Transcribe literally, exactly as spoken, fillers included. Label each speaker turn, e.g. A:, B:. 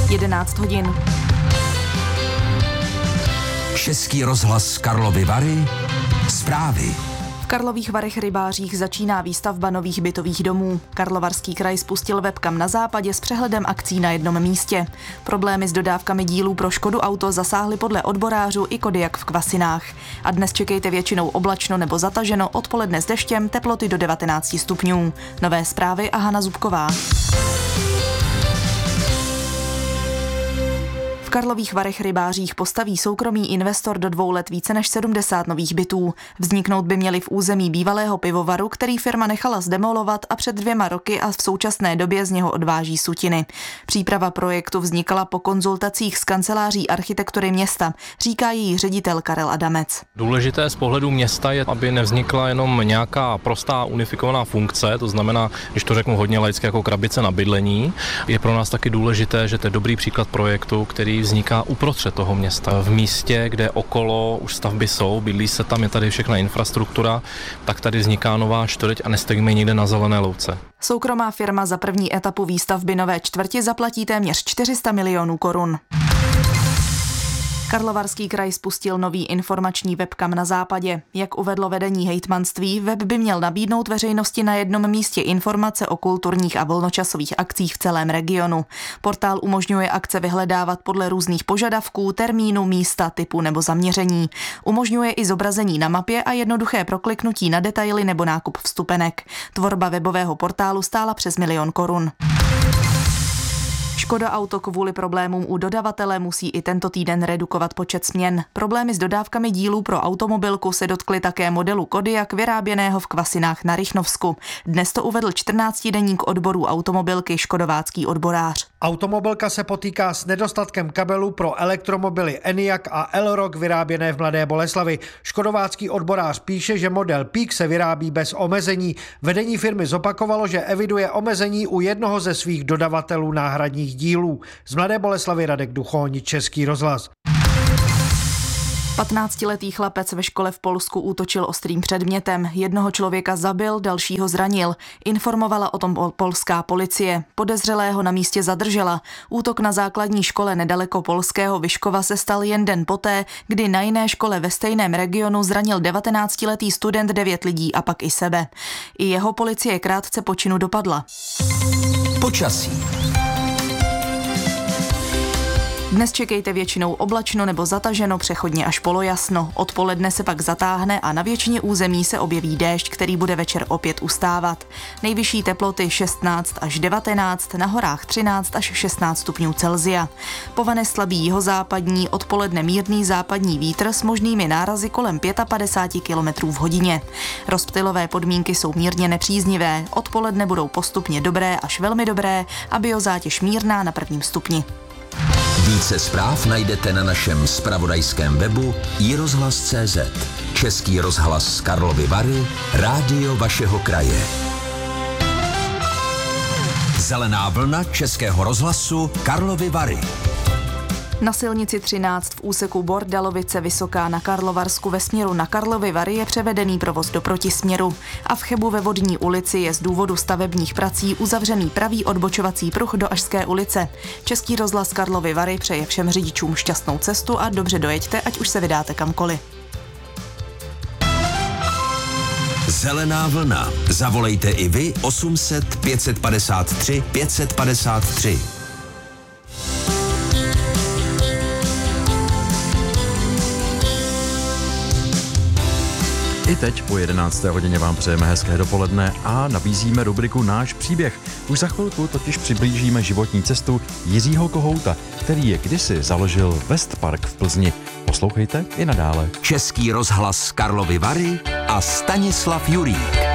A: jedenáct hodin.
B: Český rozhlas Karlovy Vary. Zprávy.
A: V Karlových Varech Rybářích začíná výstavba nových bytových domů. Karlovarský kraj spustil webkam na západě s přehledem akcí na jednom místě. Problémy s dodávkami dílů pro Škodu Auto zasáhly podle odborářů i Kodiaq v Kvasinách. A dnes čekejte většinou oblačno nebo zataženo, odpoledne s deštěm, teploty do devatenáct stupňů. Nové zprávy a Hana Zubková. V Karlových Varech Rybářích postaví soukromý investor do dvou let více než sedmdesát nových bytů. Vzniknout by měly v území bývalého pivovaru, který firma nechala zdemolovat a před dvěma roky a v současné době z něho odváží sutiny. Příprava projektu vznikala po konzultacích s kanceláří architektury města, říká její ředitel Karel Adamec.
C: Důležité z pohledu města je, aby nevznikla jenom nějaká prostá unifikovaná funkce, to znamená, když to řeknu hodně laicky, jako krabice na bydlení. Je pro nás taky důležité, že to je dobrý příklad projektu, který vzniká uprostřed toho města. V místě, kde okolo už stavby jsou, bydlí se tam, je tady všechna infrastruktura, tak tady vzniká nová čtvrť a nestojíme někde na zelené louce.
A: Soukromá firma za první etapu výstavby nové čtvrti zaplatí téměř čtyři sta milionů korun. Karlovarský kraj spustil nový informační webkam na západě. Jak uvedlo vedení hejtmanství, web by měl nabídnout veřejnosti na jednom místě informace o kulturních a volnočasových akcích v celém regionu. Portál umožňuje akce vyhledávat podle různých požadavků, termínu, místa, typu nebo zaměření. Umožňuje i zobrazení na mapě a jednoduché prokliknutí na detaily nebo nákup vstupenek. Tvorba webového portálu stála přes milion korun. Škoda Auto kvůli problémům u dodavatele musí i tento týden redukovat počet směn. Problémy s dodávkami dílů pro automobilku se dotkly také modelu Kodiaq vyráběného v Kvasinách na Rychnovsku. Dnes to uvedl čtrnáctidenník odborů automobilky škodovácký odborář.
D: Automobilka se potýká s nedostatkem kabelů pro elektromobily Enyaq a Elrock vyráběné v Mladé Boleslavi. Škodovácký odborář píše, že model Peak se vyrábí bez omezení. Vedení firmy zopakovalo, že eviduje omezení u jednoho ze svých dodavatelů náhradních dílů. Z Mladé Boleslavy Radek Duchoň, Český rozhlas.
A: patnáctiletý chlapec ve škole v Polsku útočil ostrým předmětem. Jednoho člověka zabil, dalšího zranil. Informovala o tom polská policie. Podezřelého na místě zadržela. Útok na základní škole nedaleko polského Vyškova se stal jen den poté, kdy na jiné škole ve stejném regionu zranil devatenáctiletý student devět lidí a pak i sebe. I jeho policie krátce po činu dopadla.
B: Počasí.
A: Dnes čekejte většinou oblačno nebo zataženo, přechodně až polojasno. Odpoledne se pak zatáhne a na většině území se objeví déšť, který bude večer opět ustávat. Nejvyšší teploty šestnáct až devatenáct, na horách třináct až šestnáct stupňů Celsia. Povane slabý jihozápadní, odpoledne mírný západní vítr s možnými nárazy kolem padesát pět kilometrů v hodině. Rozptylové podmínky jsou mírně nepříznivé, odpoledne budou postupně dobré až velmi dobré a biozátěž mírná na prvním stupni.
B: Více zpráv najdete na našem zpravodajském webu i rozhlas tečka cé zet. Český rozhlas Karlovy Vary, rádio vašeho kraje. Zelená vlna Českého rozhlasu Karlovy Vary.
A: Na silnici třináct v úseku Bordalovice Vysoká na Karlovarsku ve směru na Karlovy Vary je převedený provoz do protisměru a v Chebu ve Vodní ulici je z důvodu stavebních prací uzavřený pravý odbočovací pruh do Ašské ulice. Český rozhlas Karlovy Vary přeje všem řidičům šťastnou cestu a dobře dojeďte, ať už se vydáte kamkoliv.
B: Zelená vlna. Zavolejte i vy osm set pět set padesát tři pět set padesát tři.
E: I teď po jedenácté hodině vám přejeme hezké dopoledne a nabízíme rubriku Náš příběh. Už za chvilku totiž přiblížíme životní cestu Jiřího Kohouta, který je kdysi založil Westpark v Plzni. Poslouchejte i nadále.
B: Český rozhlas Karlovy Vary a Stanislav Jurík.